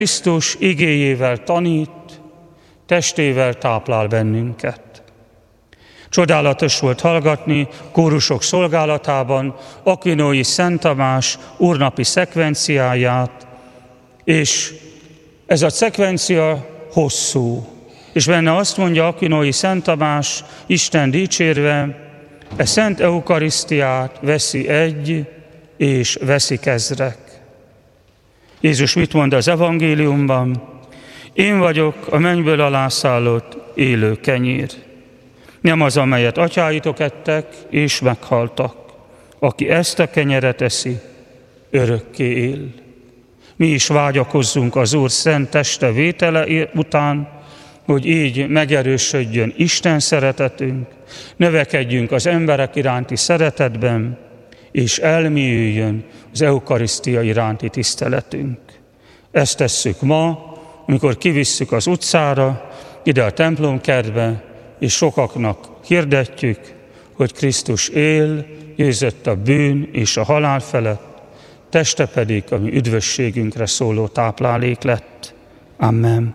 Krisztus igéjével tanít, testével táplál bennünket. Csodálatos volt hallgatni kórusok szolgálatában Aquinói Szent Tamás úrnapi szekvenciáját, és ez a szekvencia hosszú, és benne azt mondja Aquinói Szent Tamás, Isten dicsérve, e szent eukarisztiát veszi egy, és veszik ezrek. Jézus mit mond az evangéliumban? Én vagyok a mennyből alászállott élő kenyér. Nem az, amelyet atyáitok ettek, és meghaltak. Aki ezt a kenyeret eszi, örökké él. Mi is vágyakozzunk az Úr szent teste vétele után, hogy így megerősödjön Isten szeretetünk, növekedjünk az emberek iránti szeretetben, és elmélyüljön az eukarisztia iránti tiszteletünk. Ezt tesszük ma, amikor kivisszük az utcára, ide a templomkertbe, és sokaknak hirdetjük, hogy Krisztus él, győzött a bűn és a halál felett, teste pedig a mi üdvösségünkre szóló táplálék lett. Amen.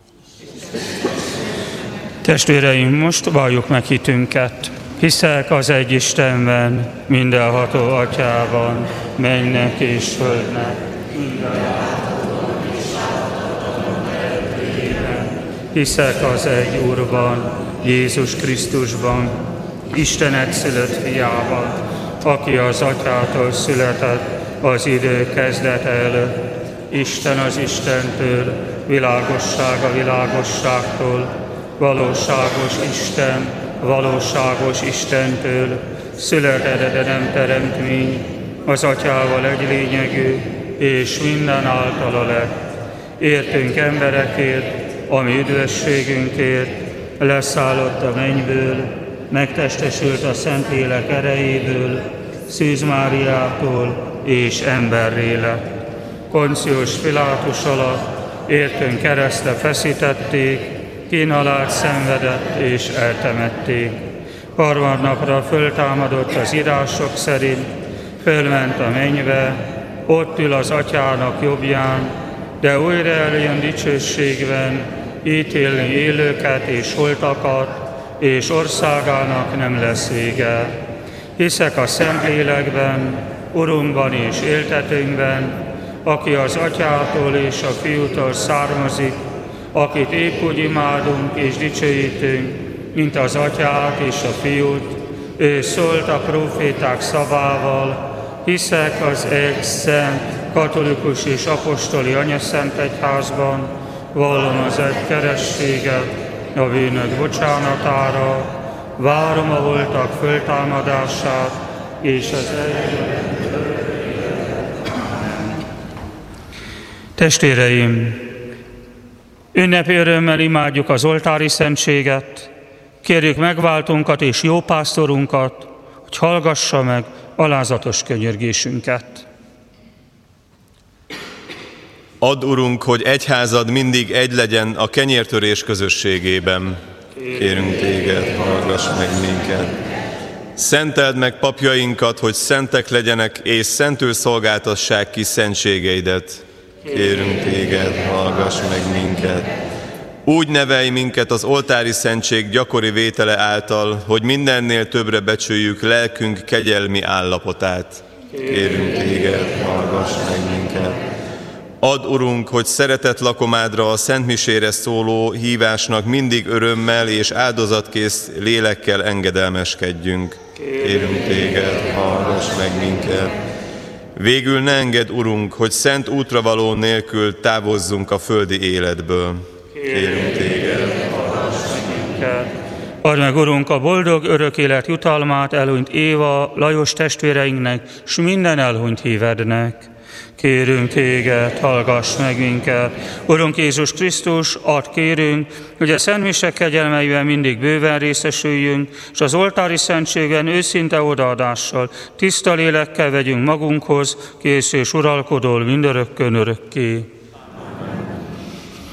Testvéreim, most valljuk meg hitünket. Hiszek az egy Istenben, mindenható Atyában, mennynek és földnek, mindenható és átadhatatlan teremtőjében. Hiszek az egy Úrban, Jézus Krisztusban, Isten egyszülött fiában, aki az Atyától született az idő kezdete előtt. Isten az Istentől, világosság a világosságtól, valóságos Isten, valóságos Istentől, született, de nem teremtmény, az Atyával egy lényegű, és minden általa lett. Értünk emberekért, ami üdvösségünkért, leszállott a mennyből, megtestesült a Szentlélek erejéből, Szűz Máriától, és emberré lett. Poncius Pilátus alatt értünk keresztre feszítették, kínhalált szenvedett és eltemették. Harmadnapra föltámadott az írások szerint, fölment a mennybe, ott ül az Atyának jobbján, de újra eljön dicsőségben, ítélni élőket és holtakat, és országának nem lesz vége. Hiszek a Szentlélekben, Urunkban és éltetőnkben, aki az Atyától és a Fiútól származik, akit épp úgy imádunk és dicsőítünk, mint az Atyát és a Fiút. Ő szólt a próféták szavával, hiszek az egy szent, katolikus és apostoli anyaszent egyházban, vallom az egy kerességet a bűnök bocsánatára, várom a holtak föltámadását és az Testvéreim, ünnepi örömmel imádjuk az oltári szentséget, kérjük megváltónkat és jó pásztorunkat, hogy hallgassa meg alázatos könyörgésünket. Add, Urunk, hogy egyházad mindig egy legyen a kenyértörés közösségében. Kérünk téged, hallgass meg minket. Szenteld meg papjainkat, hogy szentek legyenek, és szentül szolgáltassák ki szentségeidet. Kérünk téged, hallgass meg minket. Úgy nevelj minket az oltári szentség gyakori vétele által, hogy mindennél többre becsüljük lelkünk kegyelmi állapotát. Kérünk téged, hallgass meg minket. Add, Urunk, hogy szeretett lakomádra a szentmisére szóló hívásnak mindig örömmel és áldozatkész lélekkel engedelmeskedjünk. Kérünk téged, hallgass meg minket. Végül ne engedd, Urunk, hogy szent útravaló nélkül távozzunk a földi életből. Kérünk téged, hallgass meg minket. Add meg, Urunk, a boldog örök élet jutalmát elhunyt Éva, Lajos testvéreinknek, s minden elhunyt hívednek. Kérünk téged, hallgass meg minket. Urunk Jézus Krisztus, add kérünk, hogy a szentmisek kegyelmeiben mindig bőven részesüljünk, és az oltári szentségen őszinte odaadással, tiszta lélekkel vegyünk magunkhoz, kész és uralkodol mindörökkön örökké.